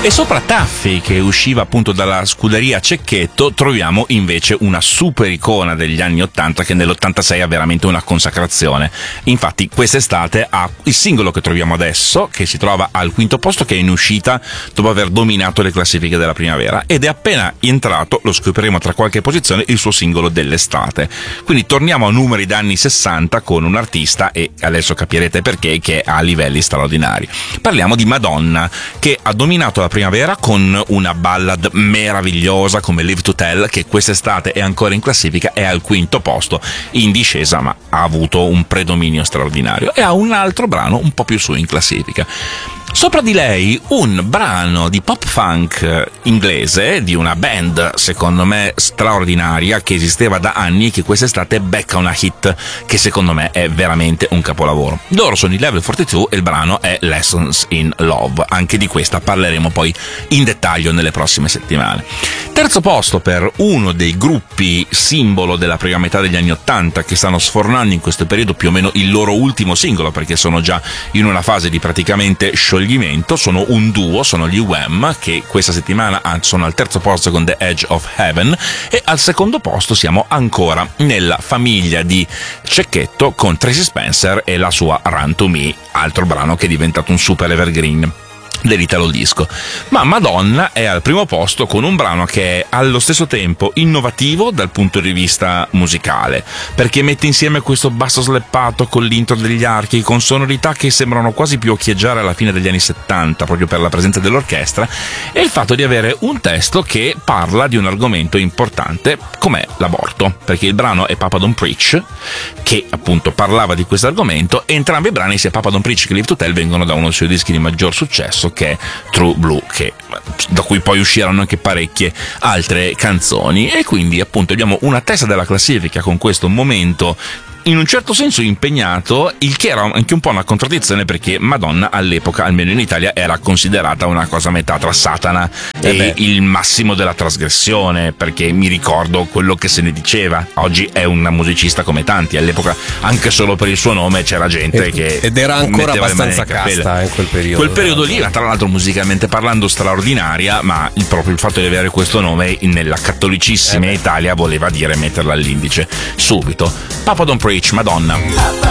E sopra Taffy, che usciva appunto dalla scuderia Cecchetto, troviamo invece una super icona degli anni 80 che nell'86 ha veramente una consacrazione. Infatti quest'estate ha il singolo che troviamo adesso, che si trova al quinto posto, che è in uscita dopo aver dominato le classifiche della primavera, ed è appena entrato, lo scopriremo tra qualche posizione, il suo singolo dell'estate. Quindi torniamo a numeri d'anni 60 con un artista, e adesso capirete perché, che è a livelli straordinari. Parliamo di Madonna, che ha dominato la primavera con una ballad meravigliosa come Live to Tell, che quest'estate è ancora in classifica, è al quinto posto, in discesa, ma ha avuto un predominio straordinario, e ha un altro brano un po' più su in classifica. Sopra di lei un brano di pop funk inglese di una band secondo me straordinaria che esisteva da anni e che quest'estate becca una hit che secondo me è veramente un capolavoro. Loro sono i Level 42 e il brano è Lessons in Love. Anche di questa parleremo poi in dettaglio nelle prossime settimane. Terzo posto per uno dei gruppi simbolo della prima metà degli anni 80 che stanno sfornando in questo periodo più o meno il loro ultimo singolo, perché sono già in una fase di praticamente scioglimento. Sono un duo, sono gli Wham, che questa settimana sono al terzo posto con The Edge of Heaven, e al secondo posto siamo ancora nella famiglia di Cecchetto con Tracy Spencer e la sua Run to Me, altro brano che è diventato un super evergreen dell'Italo Disco. Ma Madonna è al primo posto con un brano che è allo stesso tempo innovativo dal punto di vista musicale, perché mette insieme questo basso sleppato con l'intro degli archi, con sonorità che sembrano quasi più occhieggiare alla fine degli anni 70 proprio per la presenza dell'orchestra, e il fatto di avere un testo che parla di un argomento importante com'è l'aborto, perché il brano è Papa Don't Preach, che appunto parlava di questo argomento, e entrambi i brani, sia Papa Don't Preach che Live to Tell, vengono da uno dei suoi dischi di maggior successo, che è True Blue, da cui poi usciranno anche parecchie altre canzoni. E quindi appunto abbiamo una testa della classifica con questo momento in un certo senso impegnato, il che era anche un po' una contraddizione, perché Madonna all'epoca, almeno in Italia, era considerata una cosa a metà tra Satana e il massimo della trasgressione, perché mi ricordo quello che se ne diceva. Oggi è una musicista come tanti, all'epoca anche solo per il suo nome c'era gente ed era ancora abbastanza casta in quel periodo. Lì era tra l'altro musicalmente parlando straordinaria, ma proprio il fatto di avere questo nome nella cattolicissima Italia voleva dire metterla all'indice subito. Papa Don't Preach, Madonna.